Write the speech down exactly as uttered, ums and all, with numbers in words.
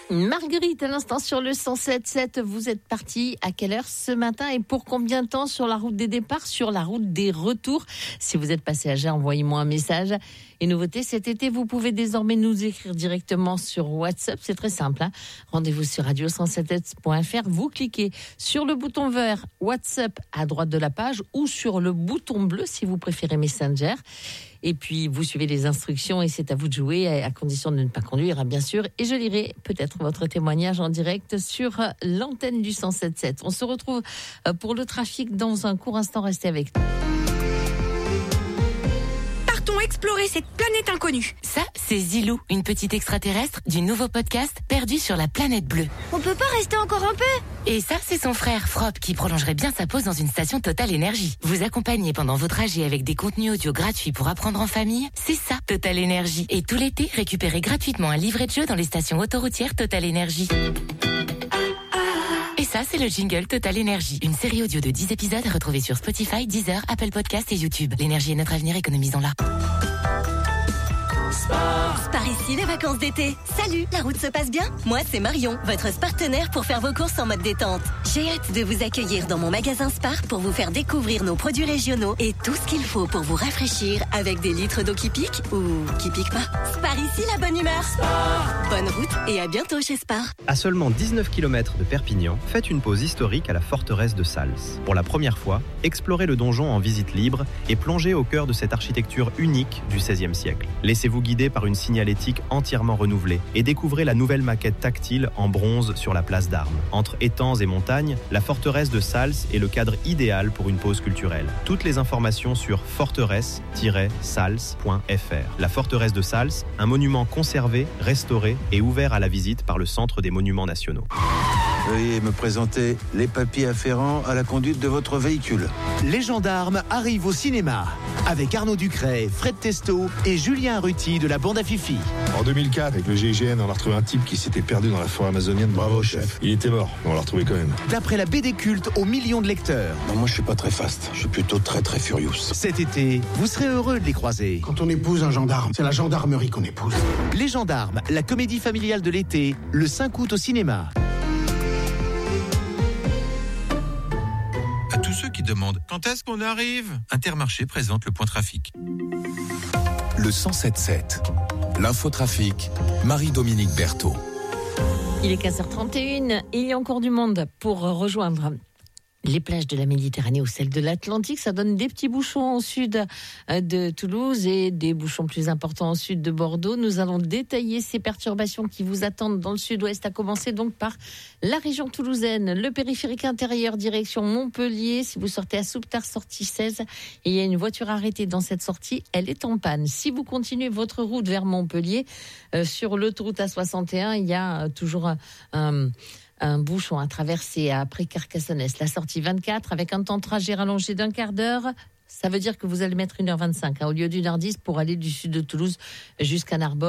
Marguerite, à l'instant sur le cent sept sept, vous êtes partie à quelle heure ce matin et pour combien de temps sur la route des départs, sur la route des retours? Si vous êtes passé à Gers, envoyez-moi un message. Et nouveauté, cet été, vous pouvez désormais nous écrire directement sur WhatsApp. C'est très simple. Hein. Rendez-vous sur radio cent sept sept point f r. Vous cliquez sur le bouton vert WhatsApp à droite de la page ou sur le bouton bleu si vous préférez Messenger. Et puis, vous suivez les instructions et c'est à vous de jouer, à condition de ne pas conduire, bien sûr. Et je lirai peut-être votre témoignage en direct sur l'antenne du cent sept sept. On se retrouve pour le trafic dans un court instant. Restez avec nous. Partons explorer cette planète inconnue. Ça, c'est Zilou, une petite extraterrestre du nouveau podcast Perdu sur la planète bleue. On peut pas rester encore un peu? Et ça, c'est son frère Frop qui prolongerait bien sa pause dans une station Total Énergie. Vous accompagnez pendant vos trajets avec des contenus audio gratuits pour apprendre en famille, c'est ça, Total Énergie. Et tout l'été, récupérez gratuitement un livret de jeu dans les stations autoroutières Total Énergie. Et ça, c'est le jingle Total Énergie. Une série audio de dix épisodes retrouvée sur Spotify, Deezer, Apple Podcasts et YouTube. L'énergie est notre avenir, économisons-la. Sport. Par ici, les vacances d'été. Salut, la route se passe bien? Moi, c'est Marion, votre partenaire pour faire vos courses en mode détente. J'ai hâte de vous accueillir dans mon magasin Spar pour vous faire découvrir nos produits régionaux et tout ce qu'il faut pour vous rafraîchir avec des litres d'eau qui piquent ou qui piquent pas. Spar ici, la bonne humeur. Spar. Bonne route et à bientôt chez Spar. À seulement dix-neuf kilomètres de Perpignan, faites une pause historique à la forteresse de Sals. Pour la première fois, explorez le donjon en visite libre et plongez au cœur de cette architecture unique du seizième siècle. Laissez-vous guider par une signalétique entièrement renouvelée et découvrez la nouvelle maquette tactile en bronze sur la place d'Armes. Entre étangs et montagnes, la forteresse de Sals est le cadre idéal pour une pause culturelle. Toutes les informations sur forteresse tiret sals point f r. La forteresse de Sals, un monument conservé, restauré et ouvert à la visite par le Centre des Monuments Nationaux. Veuillez me présenter les papiers afférents à la conduite de votre véhicule. Les gendarmes arrivent au cinéma avec Arnaud Ducret, Fred Testo et Julien Ruti de la bande à Fifi. En deux mille quatre, avec le G I G N, on a retrouvé un type qui s'était perdu dans la forêt amazonienne. Bravo, chef. Il était mort, mais on l'a retrouvé quand même. D'après la B D culte aux millions de lecteurs. Non, moi, je suis pas très fast. Je suis plutôt très, très furious. Cet été, vous serez heureux de les croiser. Quand on épouse un gendarme, c'est la gendarmerie qu'on épouse. Les gendarmes, la comédie familiale de l'été, le cinq août au cinéma. À tous ceux qui demandent quand est-ce qu'on arrive, Intermarché présente le point trafic. Le cent sept sept, l'infotrafic, Marie-Dominique Berthaud. Il est quinze heures trente et une, il y a encore du monde pour rejoindre les plages de la Méditerranée ou celles de l'Atlantique. Ça donne des petits bouchons au sud de Toulouse et des bouchons plus importants au sud de Bordeaux. Nous allons détailler ces perturbations qui vous attendent dans le sud-ouest, à commencer donc par la région toulousaine, le périphérique intérieur direction Montpellier. Si vous sortez à Souptard, sortie seize, et il y a une voiture arrêtée dans cette sortie, elle est en panne. Si vous continuez votre route vers Montpellier, euh, sur l'autoroute A soixante et un, il y a euh, toujours un... un un bouchon à traverser après Carcassonne-Est, la sortie vingt-quatre, avec un temps de trajet rallongé d'un quart d'heure. Ça veut dire que vous allez mettre une heure vingt-cinq hein, au lieu d'une heure dix pour aller du sud de Toulouse jusqu'à Narbonne.